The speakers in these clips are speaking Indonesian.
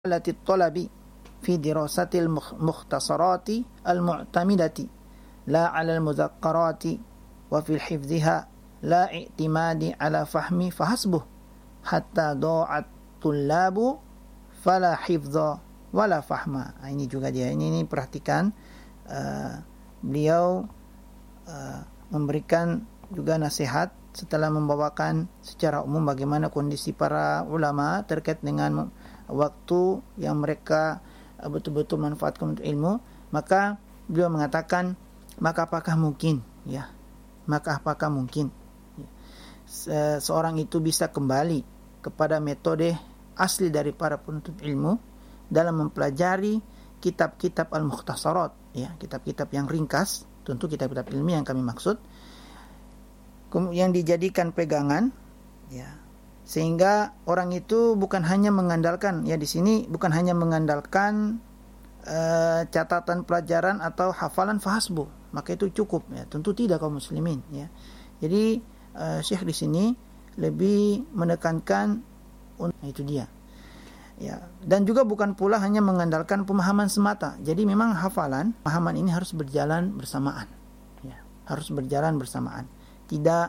التي الطلب في دراسة المختصرات المعتمدة لا على المذكرات وفي حفظها لا اعتماد على فهم فحسبه حتى ضاع الطلاب فلا حفظ ولا فهم. Ini juga dia. Ini perhatikan, beliau memberikan juga nasihat setelah membawakan secara umum bagaimana kondisi para ulama terkait dengan waktu yang mereka betul-betul manfaatkan untuk ilmu. Maka beliau mengatakan, maka apakah mungkin seorang itu bisa kembali kepada metode asli dari para penuntut ilmu dalam mempelajari kitab-kitab al-mukhtasarat, ya, kitab-kitab yang ringkas, tentu kitab-kitab ilmiah yang kami maksud, yang dijadikan pegangan, ya, sehingga orang itu bukan hanya mengandalkan, ya, di sini bukan hanya mengandalkan catatan pelajaran atau hafalan fahasbu, maka itu cukup, ya. Tentu tidak kaum muslimin, ya. Jadi Syekh di sini lebih menekankan itu dia, ya. Dan juga bukan pula hanya mengandalkan pemahaman semata. Jadi memang pemahaman ini harus berjalan bersamaan, ya. Harus berjalan bersamaan. Tidak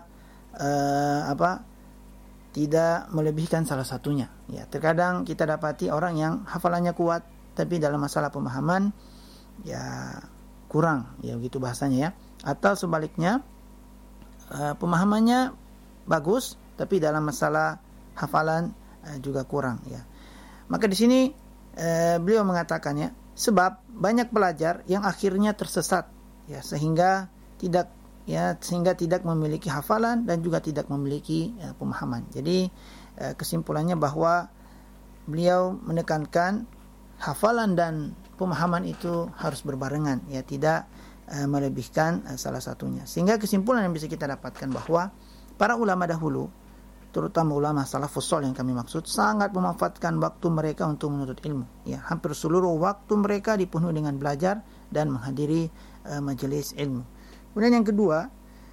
tidak melebihkan salah satunya, ya. Terkadang kita dapati orang yang hafalannya kuat tapi dalam masalah pemahaman ya kurang, ya, begitu bahasanya, ya. Atau sebaliknya, pemahamannya bagus tapi dalam masalah hafalan juga kurang, ya. Maka di sini beliau mengatakannya, sebab banyak pelajar yang akhirnya tersesat, ya, sehingga tidak memiliki hafalan dan juga tidak memiliki pemahaman. Jadi kesimpulannya bahwa beliau menekankan hafalan dan pemahaman itu harus berbarengan, ya, tidak melebihkan salah satunya. Sehingga kesimpulan yang bisa kita dapatkan bahwa para ulama dahulu, terutama ulama salafus shaliih yang kami maksud, sangat memanfaatkan waktu mereka untuk menuntut ilmu, ya. Hampir seluruh waktu mereka dipenuhi dengan belajar dan menghadiri majelis ilmu. Kemudian yang kedua,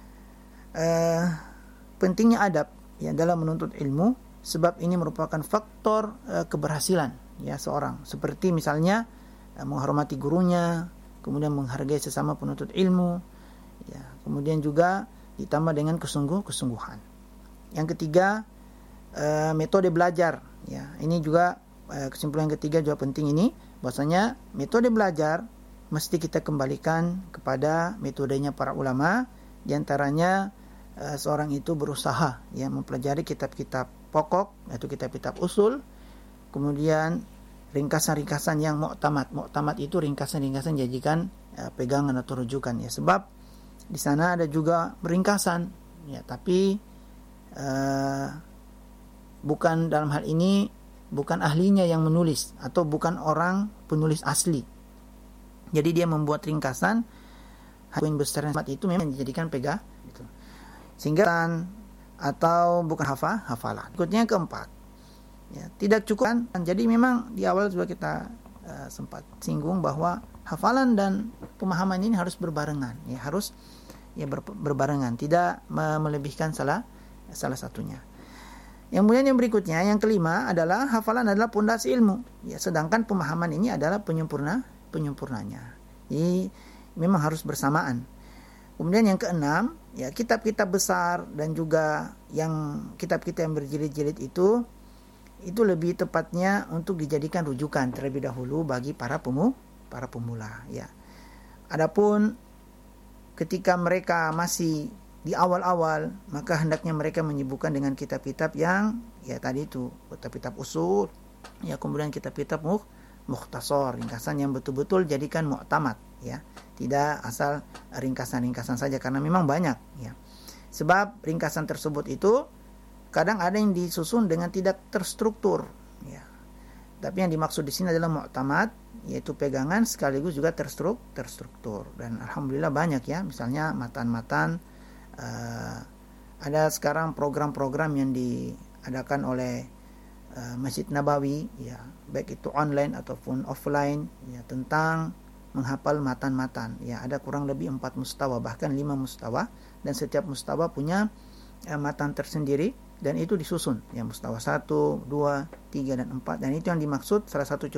pentingnya adab, ya, dalam menuntut ilmu, sebab ini merupakan faktor keberhasilan, ya, seorang. Seperti misalnya menghormati gurunya, kemudian menghargai sesama penuntut ilmu, ya. Kemudian juga ditambah dengan kesungguhan. Yang ketiga, metode belajar, ya. Ini juga kesimpulan yang ketiga juga penting ini, bahwasanya metode belajar mesti kita kembalikan kepada metodenya para ulama. Di antaranya seorang itu berusaha, ya, mempelajari kitab-kitab pokok, yaitu kitab-kitab usul, kemudian ringkasan-ringkasan yang mu'tamad. Mu'tamad itu ringkasan-ringkasan jadikan pegangan atau rujukan, ya. Sebab di sana ada juga ringkasan, ya, tapi bukan dalam hal ini bukan ahlinya yang menulis atau bukan orang penulis asli. Jadi dia membuat ringkasan, poin besar itu memang dijadikan pegangan, gitu. Sehingga atau bukan hafalan. Berikutnya yang keempat, ya, tidak cukup. Jadi memang di awal juga kita sempat singgung bahwa hafalan dan pemahaman ini harus berbarengan, ya, harus, ya, berbarengan, tidak melebihkan salah satunya. Yang kemudian yang berikutnya, yang kelima adalah hafalan adalah pondasi ilmu, ya, sedangkan pemahaman ini adalah penyempurnanya. Jadi memang harus bersamaan. Kemudian yang keenam, ya, kitab-kitab besar dan juga yang kitab-kitab yang berjilid-jilid itu lebih tepatnya untuk dijadikan rujukan terlebih dahulu bagi para pemula, ya. Adapun ketika mereka masih di awal-awal, maka hendaknya mereka menyibukkan dengan kitab-kitab yang, ya, tadi itu kitab-kitab usul, ya, kemudian kitab-kitab mukhtasar, ringkasan yang betul-betul jadikan mu'tamad, ya. Tidak asal ringkasan-ringkasan saja, karena memang banyak, ya. Sebab ringkasan tersebut itu kadang ada yang disusun dengan tidak terstruktur, ya. Tapi yang dimaksud di sini adalah mu'tamad, yaitu pegangan sekaligus juga terstruktur. Dan alhamdulillah banyak, ya. Misalnya matan-matan, ada sekarang program-program yang diadakan oleh Masjid Nabawi, ya, baik itu online ataupun offline, ya, tentang menghafal matan-matan, ya. Ada kurang lebih 4 mustawa, bahkan 5 mustawa, dan setiap mustawa punya matan tersendiri, dan itu disusun, ya, mustawa 1, 2, 3 dan 4, dan itu yang dimaksud salah satu